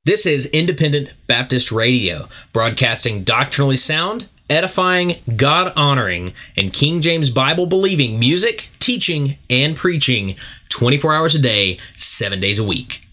This is Independent Baptist Radio, broadcasting doctrinally sound, edifying, God-honoring, and King James Bible-believing music, teaching, and preaching 24 hours a day, 7 days a week.